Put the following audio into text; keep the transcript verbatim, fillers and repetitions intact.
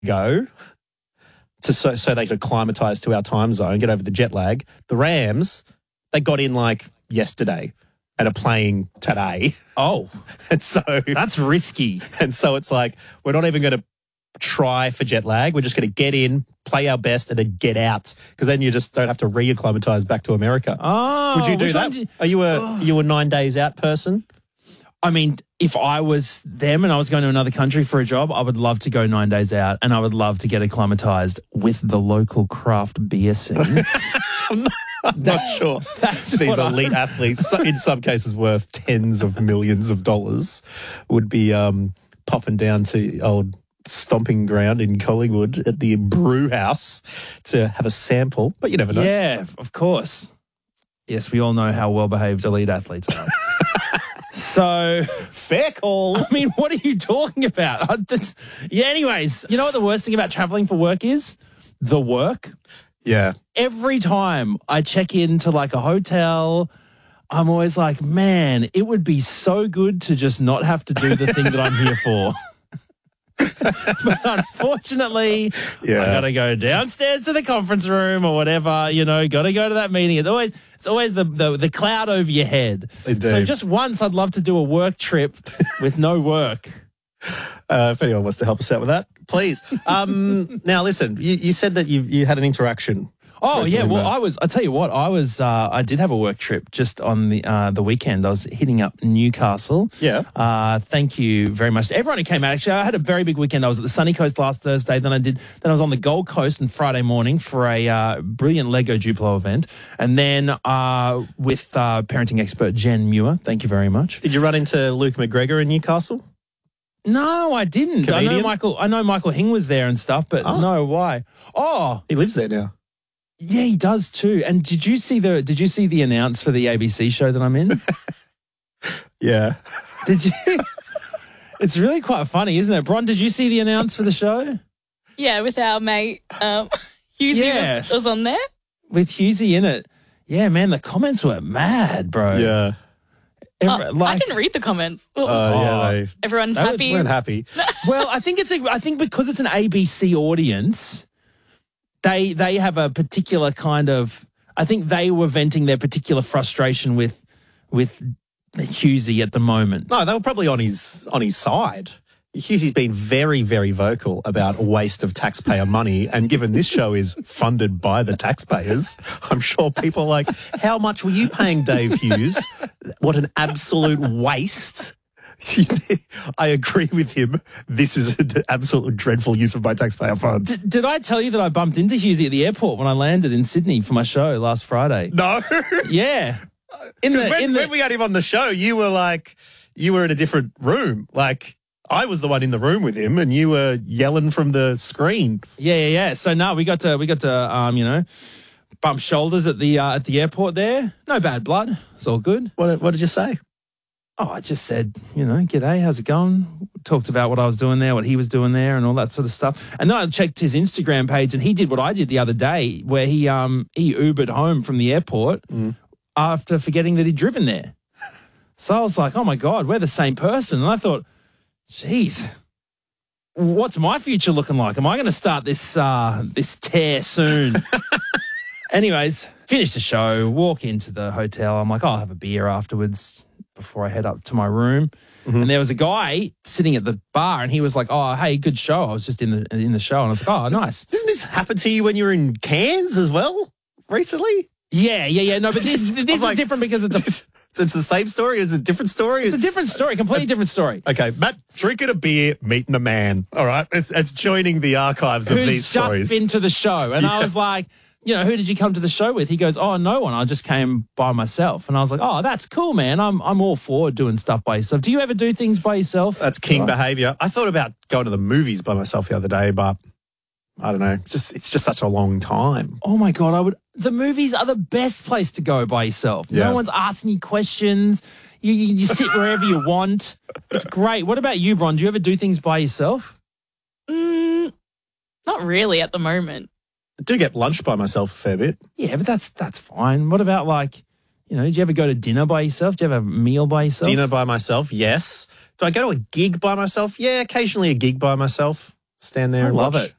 go to so, so they could acclimatise to our time zone, get over the jet lag. The Rams, they got in like yesterday and are playing today. Oh, and so that's risky. And so it's like we're not even going to try for jet lag. We're just going to get in, play our best, and then get out because then you just don't have to reacclimatise back to America. Oh, would you do that? You, are you a oh. are you a nine days out person? I mean, if I was them and I was going to another country for a job, I would love to go nine days out and I would love to get acclimatized with the local craft beer scene. I'm not, I'm not sure. That's These what elite I... athletes, in some cases worth tens of millions of dollars, would be um, popping down to old stomping ground in Collingwood at the brew house to have a sample. But you never know. Yeah, of course. Yes, we all know how well-behaved elite athletes are. So, fair call. I mean, what are you talking about? That's, yeah, anyways, you know what the worst thing about traveling for work is? The work. Yeah. Every time I check into like a hotel, I'm always like, man, it would be so good to just not have to do the thing that I'm here for. But unfortunately, yeah. I got to go downstairs to the conference room or whatever, you know, got to go to that meeting. It's always it's always the, the, the cloud over your head. Indeed. So just once I'd love to do a work trip with no work. Uh, if anyone wants to help us out with that, please. Um, now, listen, you, you said that you you had an interaction. Oh, yeah. Well, I was, I tell you what, I was, uh, I did have a work trip just on the uh, the weekend. I was hitting up Newcastle. Yeah. Uh, thank you very much to everyone who came out. Actually, I had a very big weekend. I was at the Sunny Coast last Thursday. Then I did, then I was on the Gold Coast on Friday morning for a uh, brilliant Lego Duplo event. And then uh, with uh, parenting expert Jen Muir. Thank you very much. Did you run into Luke McGregor in Newcastle? No, I didn't. Comedian? I know Michael, I know Michael Hing was there and stuff, but oh. no, why? Oh. He lives there now. Yeah, he does too. And did you see the did you see the announce for the A B C show that I'm in? Yeah. Did you? It's really quite funny, isn't it? Bron, did you see the announce for the show? Yeah, with our mate um Hughesy yeah. was, was on there. With Hughesy in it. Yeah, man, the comments were mad, bro. Yeah. Every, uh, like, I didn't read the comments. Oh, uh, yeah, they, everyone's they happy. weren't happy. Well, I think it's a, I think because it's an A B C audience, They they have a particular kind of. I think they were venting their particular frustration with with Hughesy at the moment. No, they were probably on his on his side. Hughesy's been very, very vocal about a waste of taxpayer money, and given this show is funded by the taxpayers, I'm sure people are like, how much were you paying Dave Hughes? What an absolute waste. I agree with him. This is an absolute dreadful use of my taxpayer funds. D- did I tell you that I bumped into Hughesy at the airport when I landed in Sydney for my show last Friday? No. Yeah. In the, when, in the, when we had him on the show, you were like, you were in a different room. Like, I was the one in the room with him, and you were yelling from the screen. Yeah, yeah, yeah. So no, we got to we got to um, you know, bump shoulders at the uh, at the airport there. No bad blood. It's all good. What what did you say? Oh, I just said, you know, g'day, how's it going? Talked about what I was doing there, what he was doing there, and all that sort of stuff. And then I checked his Instagram page, and he did what I did the other day, where he um he Ubered home from the airport mm. after forgetting that he'd driven there. So I was like, oh my God, we're the same person. And I thought, geez, what's my future looking like? Am I going to start this uh, this tear soon? Anyways, finish the show, walk into the hotel. I'm like, oh, I'll have a beer afterwards before I head up to my room. Mm-hmm. And there was a guy sitting at the bar, and he was like, oh, hey, good show. I was just in the in the show. And I was like, oh, nice. Didn't this happen to you when you were in Cairns as well recently? Yeah, yeah, yeah. No, but this, this is like, different because it's a... It's the same story? Is it a different story? It's a different story, completely different story. Okay, Matt, drinking a beer, meeting a man. All right, it's, it's joining the archives of Who's these stories. Who's just been to the show. And yeah. I was like, you know, who did you come to the show with? He goes, oh, no one. I just came by myself. And I was like, oh, that's cool, man. I'm I'm all for doing stuff by yourself. Do you ever do things by yourself? That's king right. behaviour. I thought about going to the movies by myself the other day, but I don't know. It's just it's just such a long time. Oh, my God. I would. The movies are the best place to go by yourself. Yeah. No one's asking you questions. You, you, you sit wherever you want. It's great. What about you, Bron? Do you ever do things by yourself? Mm, not really at the moment. I do get lunch by myself a fair bit. Yeah, but that's that's fine. What about, like, you know, do you ever go to dinner by yourself? Do you ever have a meal by yourself? Dinner by myself, yes. Do I go to a gig by myself? Yeah, occasionally a gig by myself. Stand there I and love watch. it.